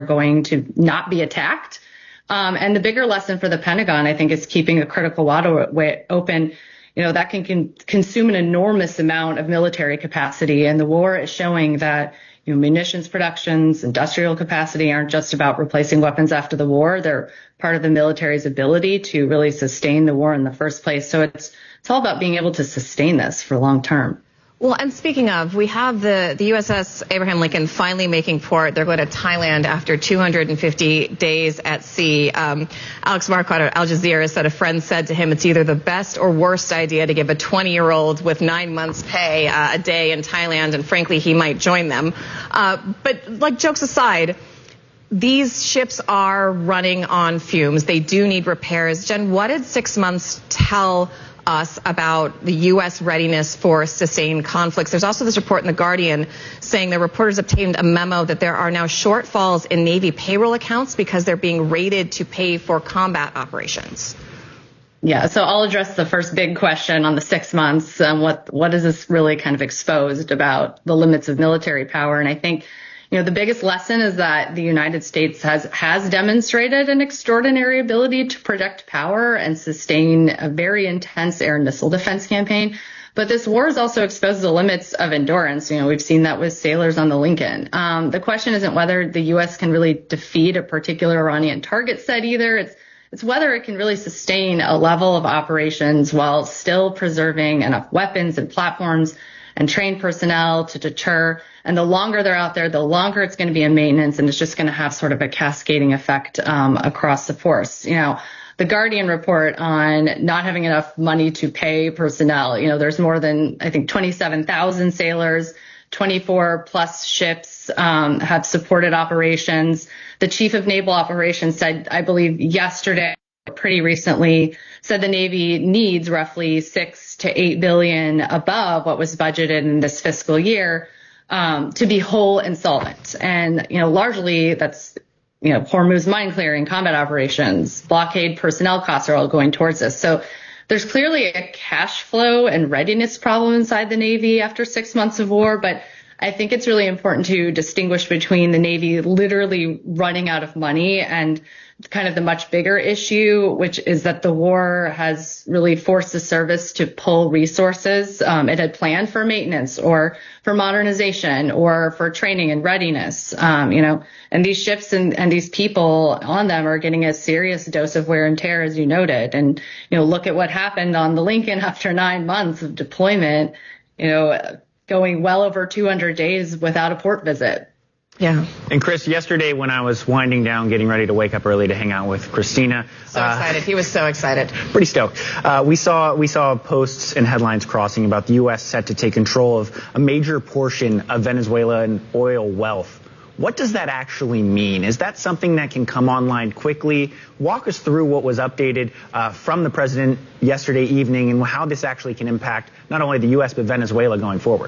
going to not be attacked. And the bigger lesson for the Pentagon, I think, is keeping the critical waterway open. That can consume an enormous amount of military capacity. And the war is showing that munitions productions, industrial capacity aren't just about replacing weapons after the war. They're part of the military's ability to really sustain the war in the first place. So it's all about being able to sustain this for long term. Well, and speaking of, we have the USS Abraham Lincoln finally making port. They're going to Thailand after 250 days at sea. Alex Marquardt at Al Jazeera said a friend said to him it's either the best or worst idea to give a 20-year-old with 9 months' pay a day in Thailand, and frankly, he might join them. But jokes aside, these ships are running on fumes. They do need repairs. Jen, what did 6 months tell us about the U.S. readiness for sustained conflicts? There's also this report in The Guardian saying the reporters obtained a memo that there are now shortfalls in Navy payroll accounts because they're being raided to pay for combat operations. Yeah, so I'll address the first big question on the 6 months. What is this really kind of exposed about the limits of military power? And I think the biggest lesson is that the United States has demonstrated an extraordinary ability to project power and sustain a very intense air and missile defense campaign. But this war has also exposed the limits of endurance. We've seen that with sailors on the Lincoln. The question isn't whether the U.S. can really defeat a particular Iranian target set either. It's whether it can really sustain a level of operations while still preserving enough weapons and platforms and trained personnel to deter. And the longer they're out there, the longer it's going to be in maintenance, and it's just going to have sort of a cascading effect across the force. The Guardian report on not having enough money to pay personnel. There's more than, I think, 27,000 sailors, 24 plus ships have supported operations. The chief of naval operations said, I believe yesterday, pretty recently, said the Navy needs roughly 6 to 8 billion above what was budgeted in this fiscal year to be whole and solvent. And, largely that's, Hormuz mine clearing, combat operations, blockade personnel costs are all going towards this. So there's clearly a cash flow and readiness problem inside the Navy after 6 months of war. But I think it's really important to distinguish between the Navy literally running out of money and kind of the much bigger issue, which is that the war has really forced the service to pull resources it had planned for maintenance or for modernization or for training and readiness. And these ships and these people on them are getting a serious dose of wear and tear, as you noted. And, look at what happened on the Lincoln after 9 months of deployment, going well over 200 days without a port visit. Yeah. And Chris, yesterday when I was winding down, getting ready to wake up early to hang out with Christina. So excited. He was so excited. Pretty stoked. We saw posts and headlines crossing about the U.S. set to take control of a major portion of Venezuelan oil wealth. What does that actually mean? Is that something that can come online quickly? Walk us through what was updated from the president yesterday evening and how this actually can impact not only the U.S. but Venezuela going forward.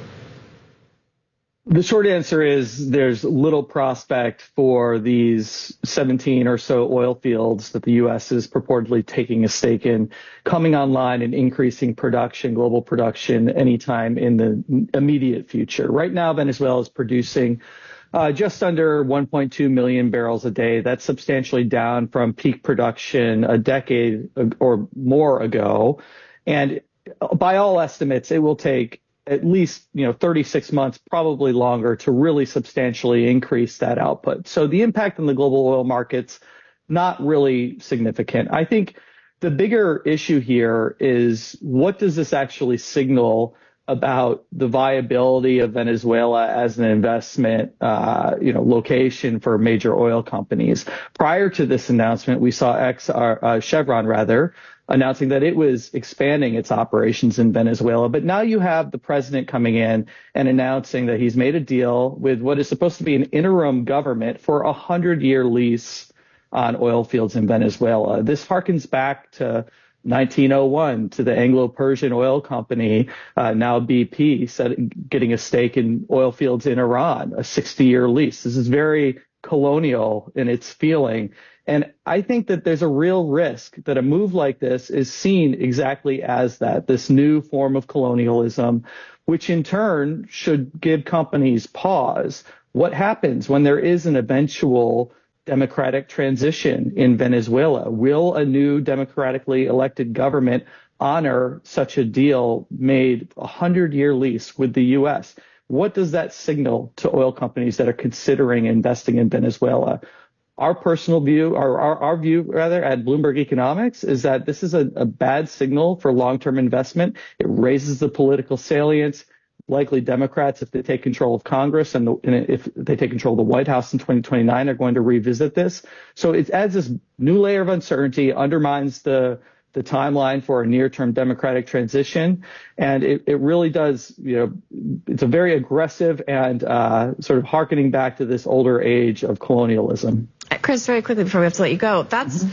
The short answer is there's little prospect for these 17 or so oil fields that the U.S. is purportedly taking a stake in coming online and increasing production, global production, anytime in the immediate future. Right now, Venezuela is producing just under 1.2 million barrels a day. That's substantially down from peak production a decade or more ago. And by all estimates, it will take at least 36 months, probably longer, to really substantially increase that output. So the impact on the global oil markets, not really significant. I think the bigger issue here is what does this actually signal about the viability of Venezuela as an investment, location for major oil companies. Prior to this announcement, we saw Chevron announcing that it was expanding its operations in Venezuela. But now you have the president coming in and announcing that he's made a deal with what is supposed to be an interim government for a 100-year lease on oil fields in Venezuela. This harkens back to 1901 to the Anglo-Persian Oil Company, now BP, getting a stake in oil fields in Iran, a 60-year lease. This is very colonial in its feeling. And I think that there's a real risk that a move like this is seen exactly as that, this new form of colonialism, which in turn should give companies pause. What happens when there is an eventual democratic transition in Venezuela? Will a new democratically elected government honor such a deal made 100-year lease with the U.S.? What does that signal to oil companies that are considering investing in Venezuela? Our personal view, or our view rather, at Bloomberg Economics is that this is a bad signal for long-term investment. It raises the political salience. Likely Democrats, if they take control of Congress and if they take control of the White House in 2029, are going to revisit this. So it adds this new layer of uncertainty, undermines the timeline for a near-term democratic transition. And it really does, it's a very aggressive and sort of hearkening back to this older age of colonialism. Chris, very quickly before we have to let you go,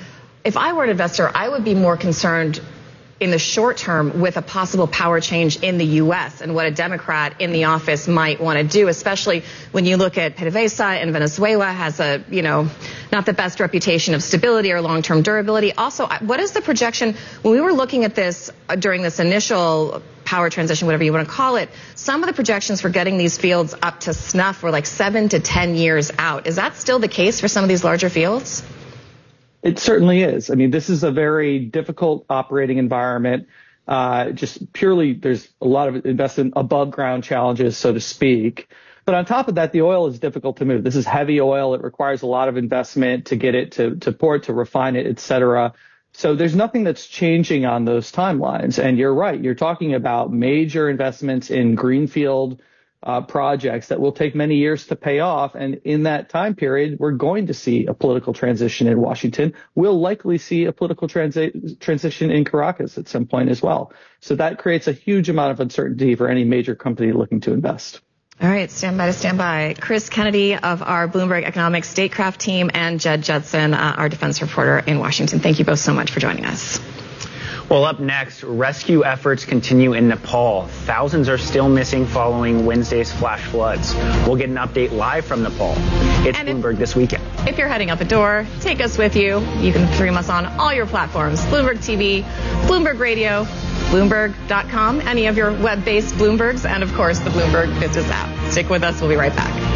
if I were an investor, I would be more concerned in the short term with a possible power change in the U.S. and what a Democrat in the office might want to do, especially when you look at PDVSA in Venezuela has a, not the best reputation of stability or long-term durability. Also, what is the projection? When we were looking at this during this initial power transition, whatever you want to call it, some of the projections for getting these fields up to snuff were like 7 to 10 years out. Is that still the case for some of these larger fields? It certainly is. I mean, this is a very difficult operating environment. Just purely, there's a lot of investment above ground challenges, so to speak. But on top of that, the oil is difficult to move. This is heavy oil. It requires a lot of investment to get it to port, to refine it, et cetera. So there's nothing that's changing on those timelines. And you're right. You're talking about major investments in greenfield projects that will take many years to pay off. And in that time period, we're going to see a political transition in Washington. We'll likely see a political transition in Caracas at some point as well. So that creates a huge amount of uncertainty for any major company looking to invest. All right, stand by. Chris Kennedy of our Bloomberg Economics Statecraft team and Jed Judson, our defense reporter in Washington. Thank you both so much for joining us. Well, up next, rescue efforts continue in Nepal. Thousands are still missing following Wednesday's flash floods. We'll get an update live from Nepal. It's Bloomberg This Weekend. If you're heading out the door, take us with you. You can stream us on all your platforms, Bloomberg TV, Bloomberg Radio, Bloomberg.com, any of your web-based Bloombergs, and, of course, the Bloomberg Business app. Stick with us. We'll be right back.